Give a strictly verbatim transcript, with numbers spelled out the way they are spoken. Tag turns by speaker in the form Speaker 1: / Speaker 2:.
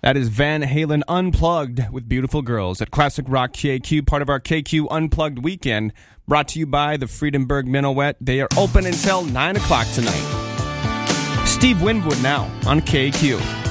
Speaker 1: That is Van Halen Unplugged with Beautiful Girls at Classic Rock K Q, part of our K Q Unplugged weekend, brought to you by the Friedenberg Minuet. They are open until nine o'clock tonight. Steve Winwood now on K Q.